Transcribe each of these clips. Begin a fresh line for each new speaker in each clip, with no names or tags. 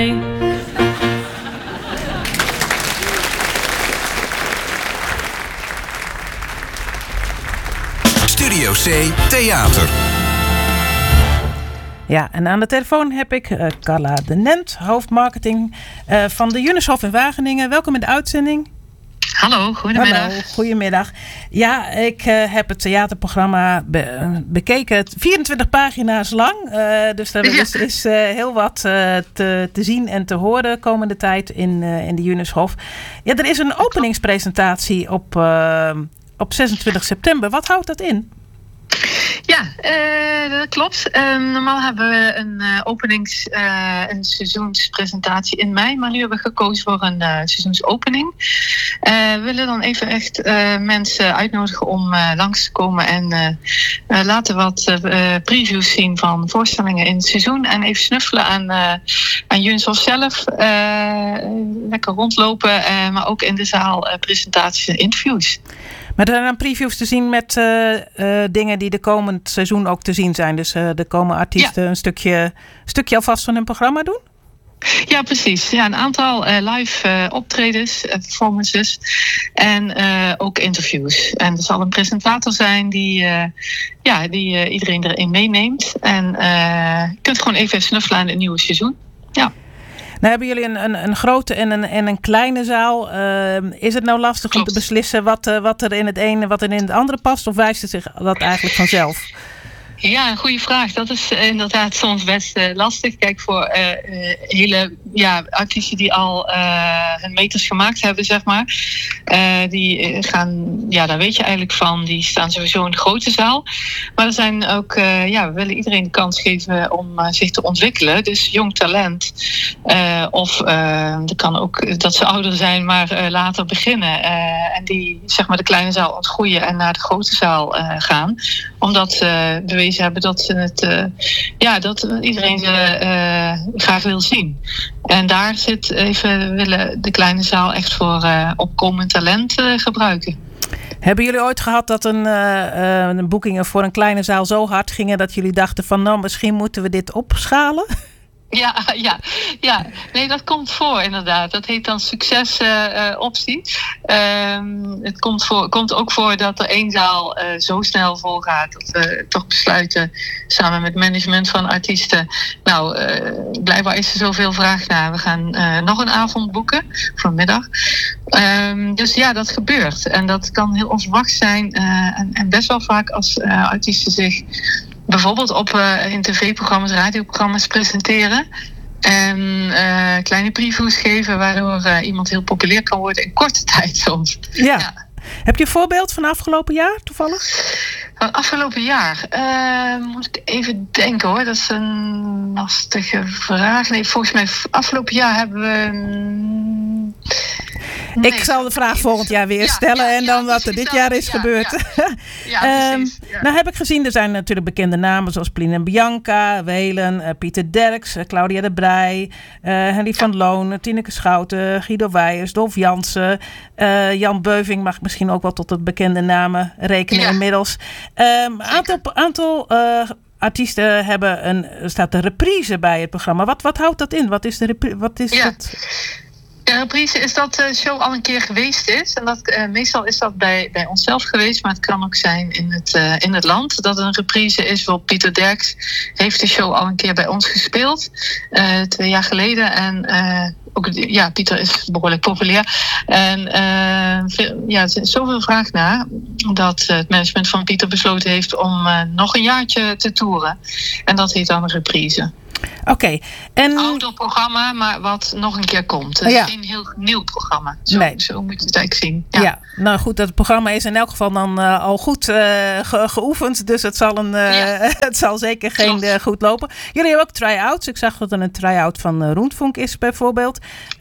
Studio C Theater.
Ja, en aan de telefoon heb ik Carla de Nent, hoofdmarketing van de Junushof in Wageningen. Welkom in de uitzending.
Hallo, goedemiddag.
Hallo, goedemiddag. Ja, ik heb het theaterprogramma bekeken. 24 pagina's lang. Dus er is heel wat te zien en te horen komende tijd in de Junushof. Ja, er is een openingspresentatie op 26 september. Wat houdt dat in?
Ja, dat klopt. Normaal hebben we een seizoenspresentatie in mei, maar nu hebben we gekozen voor een seizoensopening. We willen dan even echt mensen uitnodigen om langs te komen en laten wat previews zien van voorstellingen in het seizoen en even snuffelen aan Junushof zelf. Lekker rondlopen, maar ook in de zaal presentaties en interviews.
Maar er zijn dan previews te zien met dingen die de komend seizoen ook te zien zijn. Dus er komen artiesten een stukje alvast van hun programma doen?
Ja, precies. Ja, een aantal live optredens, performances en ook interviews. En er zal een presentator zijn die iedereen erin meeneemt. En je kunt gewoon even snuffelen aan het nieuwe seizoen. Ja.
Nou hebben jullie een grote en een kleine zaal. Is het nou lastig om te beslissen wat er in het ene en wat er in het andere past? Of wijst het zich dat eigenlijk vanzelf?
Ja, een goede vraag. Dat is inderdaad soms best lastig. Kijk, voor hele artiesten die al hun meters gemaakt hebben, zeg maar. Die gaan, daar weet je eigenlijk van, die staan sowieso in de grote zaal. Maar er zijn ook, we willen iedereen de kans geven om zich te ontwikkelen. Dus jong talent. Dat kan ook dat ze ouder zijn, maar later beginnen. En die, zeg maar, de kleine zaal ontgroeien en naar de grote zaal gaan. Omdat ze bewezen hebben dat ze dat iedereen ze graag wil zien. En daar willen de kleine zaal echt voor opkomend talent gebruiken.
Hebben jullie ooit gehad dat een boekingen voor een kleine zaal zo hard gingen dat jullie dachten van nou, misschien moeten we dit opschalen? Ja. Nee, dat komt voor inderdaad. Dat heet dan succesoptie. Het komt ook voor dat er één zaal zo snel vol gaat dat we toch besluiten samen met management van artiesten. Nou, blijkbaar is er zoveel vraag naar. We gaan nog een avond boeken vanmiddag. Dus ja, dat gebeurt. En dat kan heel onverwacht zijn. En best wel vaak als artiesten zich bijvoorbeeld in tv-programma's, radioprogramma's presenteren. En kleine previews geven waardoor iemand heel populair kan worden in korte tijd soms. Ja. Heb je een voorbeeld van afgelopen jaar toevallig?
Van afgelopen jaar? Moet ik even denken hoor. Dat is een lastige vraag. Nee, volgens mij afgelopen jaar hebben we...
Nee, ik zal de vraag volgend jaar weer stellen en dan wat er dit jaar is gebeurd.
Precies.
Nou heb ik gezien, er zijn natuurlijk bekende namen zoals Plien en Bianca, Welen, Pieter Derks, Claudia de Breij, Henry van Loon, Tineke Schouten, Guido Weijers, Dolf Jansen, Jan Beuving mag misschien ook wel tot de bekende namen rekenen inmiddels. Aantal artiesten staat de reprise bij het programma. Wat houdt dat in? Wat is dat?
De reprise is dat de show al een keer geweest is. En meestal is dat bij onszelf geweest. Maar het kan ook zijn in het land. Dat een reprise is. Bijvoorbeeld Pieter Derks heeft de show al een keer bij ons gespeeld. 2 jaar geleden. En Pieter is behoorlijk populair. En er is zoveel vraag naar. Dat het management van Pieter besloten heeft om nog een jaartje te toeren. En dat heet dan een reprise.
Oké.
Een ouder programma, maar wat nog een keer komt. Het is geen heel nieuw programma. Zo moet je het eigenlijk zien. Ja,
nou goed, dat programma is in elk geval dan al goed geoefend. Dus het zal zeker geen goed lopen. Jullie hebben ook try-outs. Ik zag dat er een try-out van Rundfunk is bijvoorbeeld.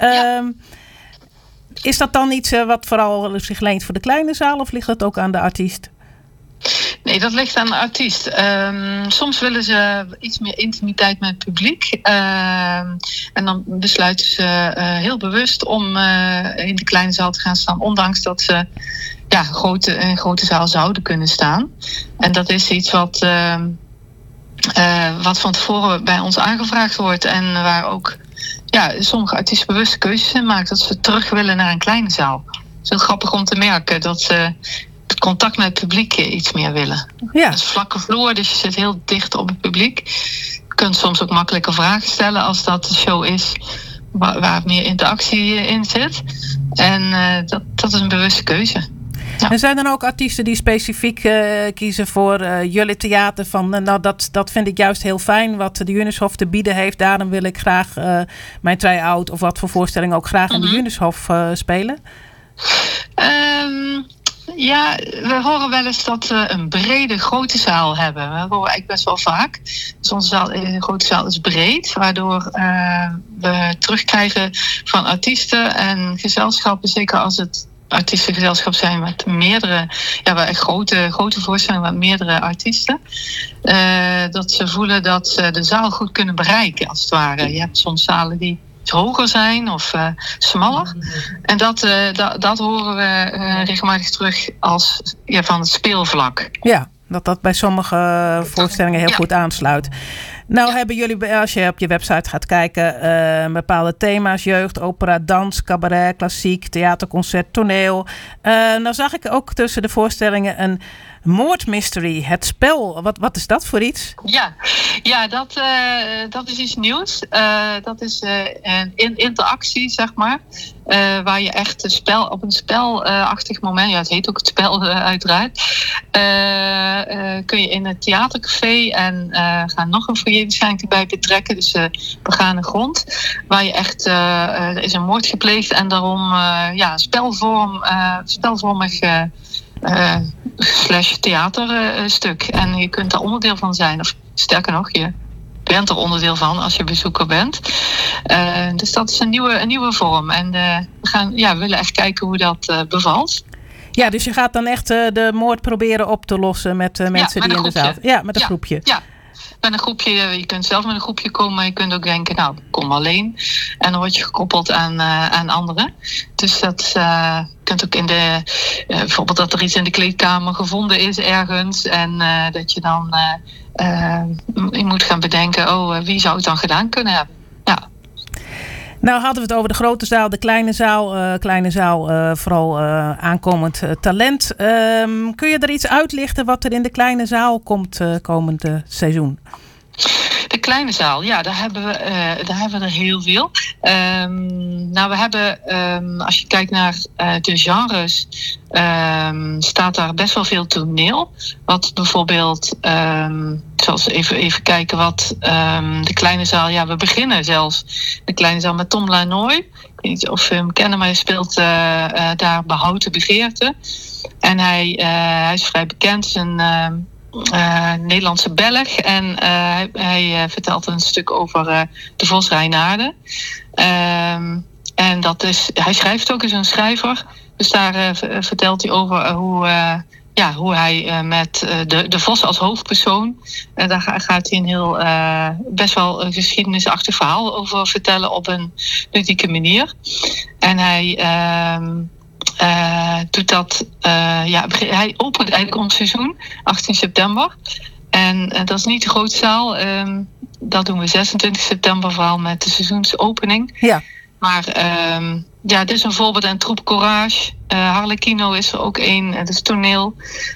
Is dat dan iets wat vooral zich leent voor de kleine zaal of ligt dat ook aan de artiest?
Nee, dat ligt aan de artiest. Soms willen ze iets meer intimiteit met het publiek. En dan besluiten ze heel bewust om in de kleine zaal te gaan staan. Ondanks dat ze een grote zaal zouden kunnen staan. En dat is iets wat van tevoren bij ons aangevraagd wordt. En waar ook sommige artiesten bewuste keuzes in maken. Dat ze terug willen naar een kleine zaal. Het is heel grappig om te merken dat ze het contact met het publiek iets meer willen.
Ja.
Het is vlakke vloer, dus je zit heel dicht op het publiek. Je kunt soms ook makkelijker vragen stellen als dat een show is waar meer interactie in zit. En dat is een bewuste keuze. Ja.
En zijn er ook artiesten die specifiek kiezen voor jullie theater? Van dat vind ik juist heel fijn wat de Junushof te bieden heeft. Daarom wil ik graag mijn try-out of wat voor voorstelling ook graag in de Junushof spelen?
Ja, we horen wel eens dat we een brede grote zaal hebben. Dat horen we eigenlijk best wel vaak. Dus onze grote zaal is breed, waardoor we terugkrijgen van artiesten en gezelschappen, zeker als het artiestengezelschap zijn met meerdere, waar echt grote voorstellingen met meerdere artiesten. Dat ze voelen dat ze de zaal goed kunnen bereiken, als het ware. Je hebt soms zalen die hoger zijn of smaller. En dat horen we regelmatig terug als van het speelvlak.
Ja, dat bij sommige voorstellingen heel goed aansluit. Nou hebben jullie, als je op je website gaat kijken, bepaalde thema's: jeugd, opera, dans, cabaret, klassiek, theaterconcert, toneel. Nou zag ik ook tussen de voorstellingen een moordmystery, het spel. Wat is dat voor iets?
Ja, dat is iets nieuws. Dat is een interactie, zeg maar. Waar je echt op een spelachtig moment, het heet ook het spel uiteraard, kun je in het theatercafé en gaan nog een foyerverschijning erbij betrekken. Dus begane grond, waar je echt, er is een moord gepleegd en daarom spelvormig / theaterstuk. En je kunt daar onderdeel van zijn. Of sterker nog, je bent er onderdeel van als je bezoeker bent. Dus dat is een nieuwe vorm. En we willen echt kijken hoe dat bevalt.
Ja, dus je gaat dan echt de moord proberen op te lossen met mensen die in de zaal... Ja, met een groepje.
Ja. Met een groepje, je kunt zelf met een groepje komen, maar je kunt ook denken, kom alleen. En dan word je gekoppeld aan anderen. Dus dat je kunt ook bijvoorbeeld dat er iets in de kleedkamer gevonden is ergens. En dat je dan je moet gaan bedenken, wie zou het dan gedaan kunnen hebben? Ja.
Nou hadden we het over de grote zaal, de kleine zaal, vooral aankomend talent. Kun je er iets uitlichten wat er in de kleine zaal komt komend seizoen?
De kleine zaal, daar hebben we er heel veel. We hebben, als je kijkt naar de genres, staat daar best wel veel toneel. Wat bijvoorbeeld, zoals even kijken wat de kleine zaal... we beginnen zelfs de kleine zaal met Tom Lanoy. Ik weet niet of je hem kennen, maar hij speelt daar Behouden Begeerte. En hij is vrij bekend, is een Nederlandse Belg. En hij vertelt een stuk over de Vos Reinaarden. En hij schrijft ook, is een schrijver. Dus daar vertelt hij over hoe hij met de Vos als hoofdpersoon... daar gaat hij een heel best wel een geschiedenisachtig verhaal over vertellen op een ludieke manier. En hij doet dat... hij opent eigenlijk ons seizoen, 18 september. En dat is niet de grote zaal. Dat doen we 26 september vooral met de seizoensopening. Ja. Maar dit is een voorbeeld. En Troep Courage. Harlequino is er ook één. Dat is toneel.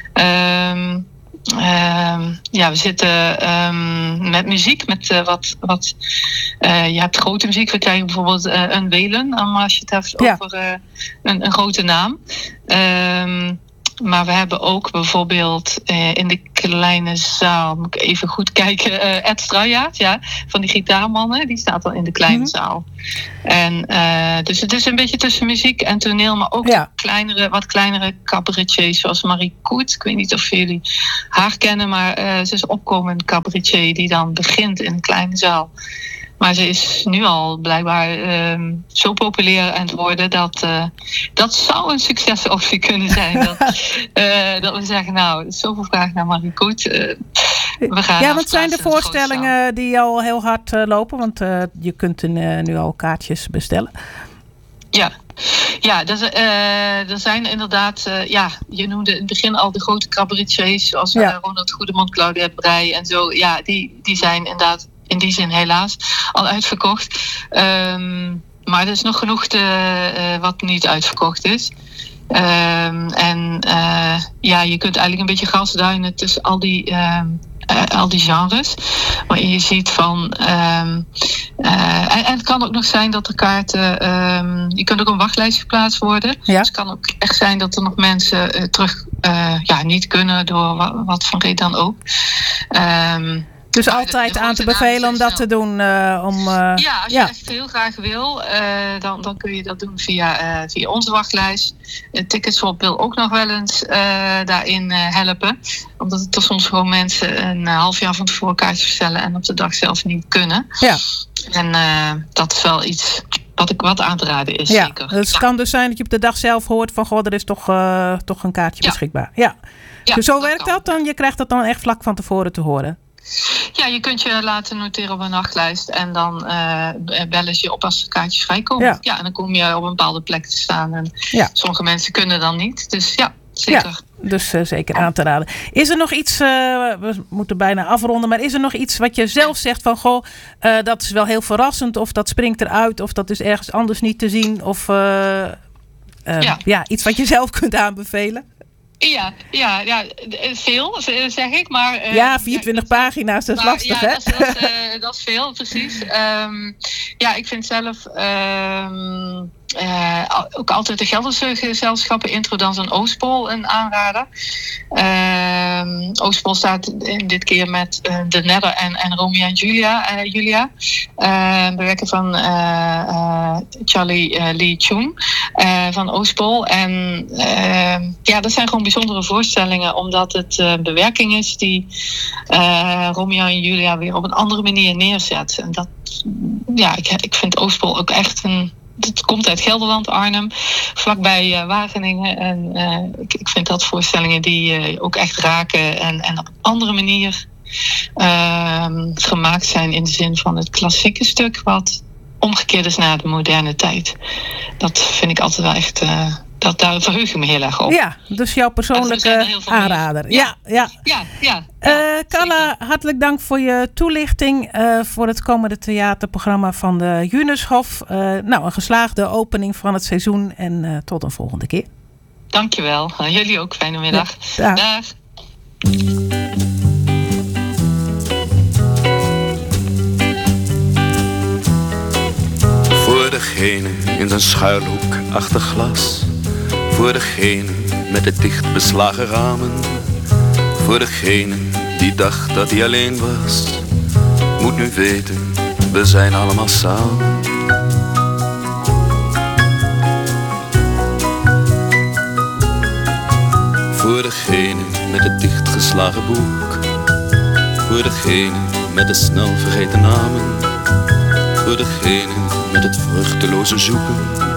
We zitten met muziek. Met je hebt grote muziek. We krijgen bijvoorbeeld een Welen. Als je het hebt over een grote naam. Maar we hebben ook bijvoorbeeld in de kleine zaal, moet ik even goed kijken, Ed Strajaert, van die gitaarmannen, die staat al in de kleine zaal. En dus het is een beetje tussen muziek en toneel, maar ook wat kleinere cabaretiers, zoals Marie Koet. Ik weet niet of jullie haar kennen, maar ze is opkomend cabaretier die dan begint in een kleine zaal. Maar ze is nu al blijkbaar zo populair aan het worden dat zou een succesoptie kunnen zijn. Dat we zeggen, er is zoveel vraag naar Marie Koet. We gaan
want zijn de voorstellingen die al heel hard lopen? Want je kunt nu al kaartjes bestellen.
Ja, er zijn inderdaad... je noemde in het begin al de grote cabaretiers... zoals Ronald Goedemond, Claudia Breij en zo. Ja, die zijn inderdaad in die zin helaas al uitverkocht. Maar er is nog genoeg wat niet uitverkocht is. Je kunt eigenlijk een beetje grasduinen tussen al die genres. Maar je ziet van... en het kan ook nog zijn dat de kaarten... je kunt ook een wachtlijst geplaatst worden.
Ja.
Dus het kan ook echt zijn dat er nog mensen terug niet kunnen... door wat voor reden dan ook.
Dus altijd aan te bevelen om dat te doen.
Als je echt heel graag wil, dan kun je dat doen via onze wachtlijst. Ticketswap wil ook nog wel eens daarin helpen. Omdat er soms gewoon mensen een half jaar van tevoren kaartjes bestellen en op de dag zelf niet kunnen.
Ja.
En dat is wel iets wat aan te raden is.
Ja,
zeker.
Het kan dus zijn dat je op de dag zelf hoort van... goh, er is toch een kaartje beschikbaar. Ja. Dus zo werkt dat dan? Je krijgt dat dan echt vlak van tevoren te horen?
Ja, je kunt je laten noteren op een nachtlijst en dan bellen ze je op als de kaartjes vrijkomen. Ja, en dan kom je op een bepaalde plek te staan. En sommige mensen kunnen dan niet. Dus ja, zeker.
Ja, dus zeker aan te raden. Is er nog iets, we moeten bijna afronden, maar is er nog iets wat je zelf zegt van goh, dat is wel heel verrassend of dat springt eruit of dat is ergens anders niet te zien of iets wat je zelf kunt aanbevelen?
Ja, veel zeg ik. Maar,
24 pagina's, dat is lastig, hè?
Dat is veel, precies. Ik vind zelf ook altijd de Gelderse gezelschappen Introdans en Oostpol een aanrader. Oostpol staat dit keer met de Nedder en Romeo en Julia. Bewerken van Charlie Lee Chung van Oostpol. En dat zijn gewoon bijzondere voorstellingen, omdat het bewerking is die Romeo en Julia weer op een andere manier neerzet. En dat, ik vind Oostpol ook echt het komt uit Gelderland, Arnhem, vlakbij Wageningen. En ik vind dat voorstellingen die ook echt raken en op een andere manier gemaakt zijn in de zin van het klassieke stuk wat omgekeerd is naar de moderne tijd. Dat vind ik altijd wel echt... Daar verheug ik me heel erg op.
Ja, dus jouw persoonlijke aanrader. Ja. Carla, hartelijk dank voor je toelichting voor het komende theaterprogramma van de Junushof. Een geslaagde opening van het seizoen en tot een volgende keer.
Dankjewel. Jullie ook. Fijne middag.
Ja,
dag.
Voor degene in zijn schuilhoek achter glas. Voor degene met de dicht beslagen ramen. Voor degene die dacht dat hij alleen was. Moet nu weten, we zijn allemaal samen. Voor degene met het dichtgeslagen boek. Voor degene met de snel vergeten namen. Voor degene met het vruchteloze zoeken.